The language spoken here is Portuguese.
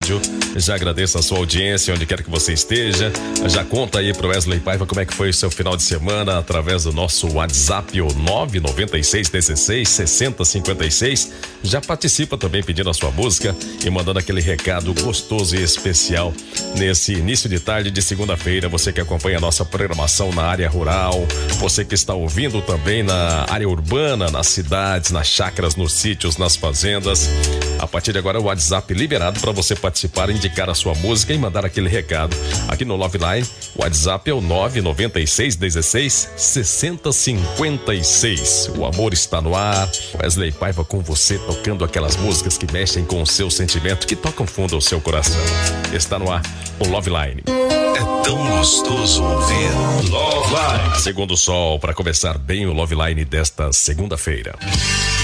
rádio. Já agradeço a sua audiência, onde quer que você esteja. Já conta aí pro Wesley Paiva como é que foi o seu final de semana através do nosso WhatsApp, o 996166056. Já participa também pedindo a sua música e mandando aquele recado gostoso e especial nesse início de tarde de segunda-feira. Você que acompanha a nossa programação na área rural, você que está ouvindo também na área urbana, nas cidades, nas chácaras, nos sítios, nas fazendas. A partir de agora o WhatsApp liberado para você participar, indicar a sua música e mandar aquele recado aqui no Love Line. O WhatsApp é o 996166056. O amor está no ar. Wesley Paiva com você, tocando aquelas músicas que mexem com o seu sentimento, que tocam fundo ao seu coração. Está no ar o Love Line. É tão gostoso ouvir Love Line. Segundo o sol, para começar bem o Love Line desta segunda-feira.